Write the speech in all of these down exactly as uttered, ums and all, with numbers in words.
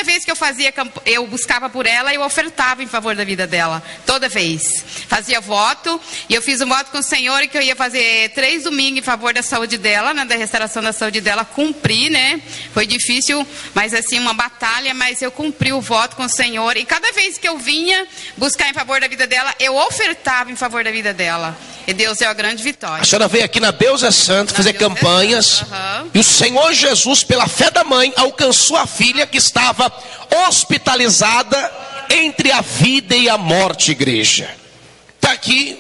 vez que eu fazia, eu buscava por ela, eu ofertava em favor da vida dela. Toda vez. Fazia voto, e eu fiz um voto com o Senhor que eu ia fazer três domingos em favor da saúde dela, né, da restauração da saúde dela. Cumpri, né? Foi difícil, mas assim, uma batalha, mas eu cumpri o voto com o Senhor. E cada vez que eu vinha buscar em favor da vida dela, eu ofertava em favor da vida dela. E Deus deu a grande vitória. A senhora veio aqui na Deus é Santo fazer Deus campanhas. É uhum. E o Senhor Jesus, pela fé da mãe, alcançou a filha que estava hospitalizada entre a vida e a morte, igreja. Está aqui,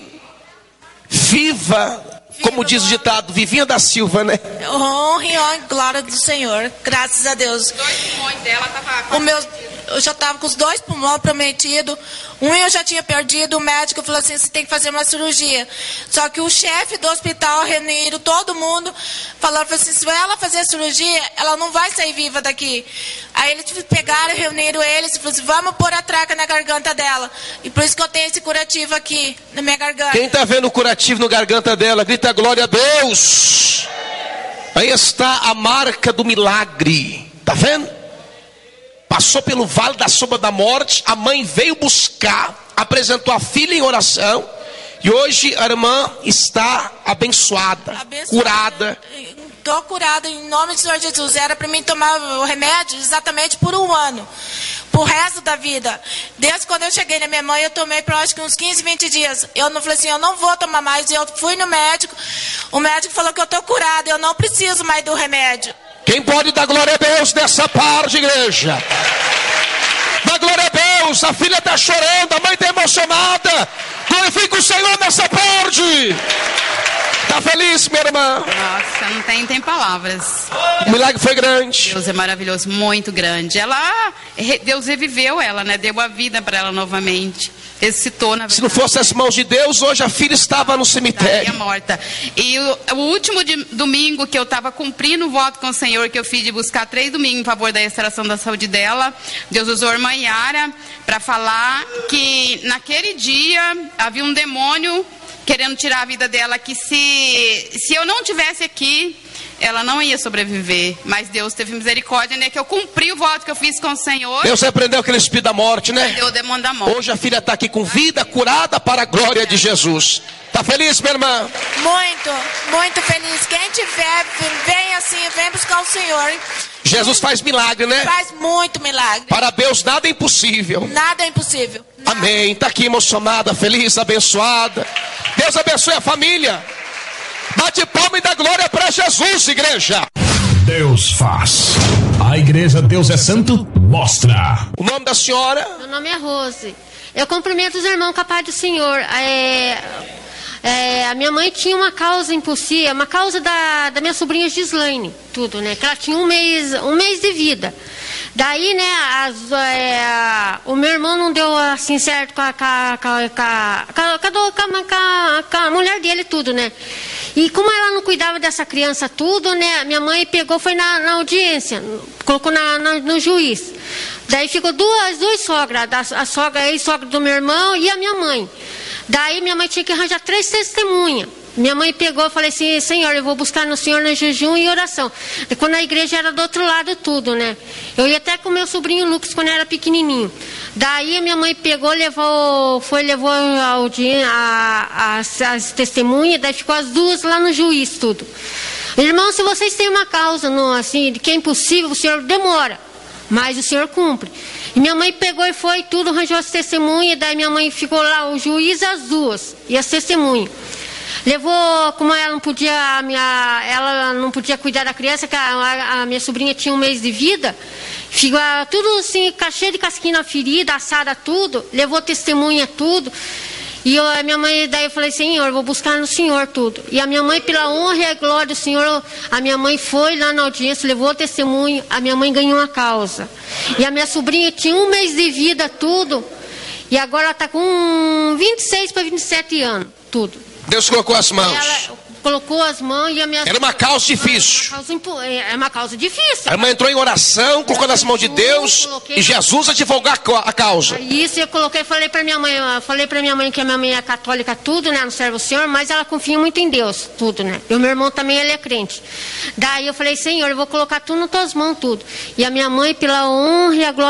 viva, como diz o ditado, Vivinha da Silva, né? Honra e honra, glória do Senhor, graças a Deus. Os dois pulmões dela estavam... O meu... Eu já estava com os dois pulmões prometidos. Um eu já tinha perdido. O médico falou assim: você tem que fazer uma cirurgia. Só que o chefe do hospital reuniram todo mundo. Falou assim: se ela fazer a cirurgia, ela não vai sair viva daqui. Aí eles pegaram, reuniram eles e falaram assim: vamos pôr a traca na garganta dela. E por isso que eu tenho esse curativo aqui na minha garganta. Quem está vendo o curativo na garganta dela, grita glória a Deus. Aí está a marca do milagre. Está vendo? Passou pelo vale da sombra da morte, a mãe veio buscar, apresentou a filha em oração, e hoje a irmã está abençoada, abençoada. curada. Estou curada em nome do Senhor Jesus. Era para mim tomar o remédio exatamente por um ano, por resto da vida. Desde quando eu cheguei na minha mãe, eu tomei por acho que uns quinze, vinte dias. Eu não falei assim, eu não vou tomar mais. Eu fui no médico, o médico falou que eu estou curada, eu não preciso mais do remédio. Quem pode dar glória a Deus nessa parte, igreja? Dá glória a Deus, a filha está chorando, a mãe está emocionada. Glorifica o Senhor nessa parte. Está feliz, minha irmã? Nossa, não tem, tem palavras. O milagre foi grande. Deus é maravilhoso, muito grande. Ela, Deus reviveu ela, né? Deu a vida para ela novamente. Ressuscitou, na verdade. Se não fosse as mãos de Deus, hoje a filha estava no cemitério. Estaria morta. E o, o último de, domingo que eu estava cumprindo o voto com o Senhor, que eu fiz de buscar três domingos em favor da restauração da saúde dela, Deus usou a irmã Yara para falar que naquele dia havia um demônio querendo tirar a vida dela, que se, se eu não tivesse aqui, ela não ia sobreviver. Mas Deus teve misericórdia, né? Que eu cumpri o voto que eu fiz com o Senhor. Deus repreendeu aquele espírito da morte, né? Deu o demônio da morte. Hoje a filha está aqui com vida, curada para a glória de Jesus. Está feliz, minha irmã? Muito, muito feliz. Quem tiver, vem assim, vem buscar o Senhor. Jesus faz milagre, né? Faz muito milagre. Para Deus nada é impossível. Nada é impossível. Nada. Amém. Está aqui emocionada, feliz, abençoada. Deus abençoe a família. Bate palma e dá glória para Jesus, igreja. Deus faz. A igreja Deus é Santo mostra. O nome da senhora? Meu nome é Rose. Eu cumprimento os irmãos com a paz do Senhor. É, é, a minha mãe tinha uma causa impossível, uma causa da, da minha sobrinha Gislaine, tudo, né? Que ela tinha um mês, um mês de vida. Daí, né, as, é, o meu irmão não deu assim certo com a, com a, com a, com a, com a, com a mulher dele, tudo, né? E como ela não cuidava dessa criança tudo, né, minha mãe pegou, foi na, na audiência, colocou na, na, no juiz. Daí ficou duas, duas sogras, a, a sogra, a ex-sogra do meu irmão e a minha mãe. Daí minha mãe tinha que arranjar três testemunhas. Minha mãe pegou e falei assim, Senhor, eu vou buscar no Senhor na jejum e oração. E quando a igreja era do outro lado tudo, né? Eu ia até com meu sobrinho Lucas quando era pequenininho. Daí minha mãe pegou, levou, foi, levou a audiência, a, as, as testemunhas, daí ficou as duas lá no juiz tudo. Irmão, se vocês têm uma causa, não, assim, de que é impossível, o Senhor demora, mas o Senhor cumpre. E minha mãe pegou e foi tudo, arranjou as testemunhas, daí minha mãe ficou lá, o juiz as duas, e as testemunhas. Levou, como ela não podia, a minha, ela não podia cuidar da criança, que a, a minha sobrinha tinha um mês de vida, ficou tudo assim, cheio de casquinha na ferida, assada tudo, levou testemunha tudo. E eu, a minha mãe, daí eu falei, Senhor, eu vou buscar no Senhor tudo. E a minha mãe, pela honra e a glória do Senhor, a minha mãe foi lá na audiência, levou testemunho, a minha mãe ganhou uma causa. E a minha sobrinha tinha um mês de vida, tudo, e agora ela está com vinte e seis para vinte e sete anos, tudo. Deus colocou as mãos. Ela colocou as mãos e a minha... Era uma causa difícil. É uma causa difícil. A irmã entrou em oração, colocou nas mãos de Deus e Jesus advogou a causa. Isso, eu coloquei, falei para minha mãe, falei para minha mãe que a minha mãe é católica, tudo, né, não serve o Senhor, mas ela confia muito em Deus, tudo, né. E o meu irmão também, ele é crente. Daí eu falei, Senhor, eu vou colocar tudo nas tuas mãos, tudo. E a minha mãe, pela honra e a glória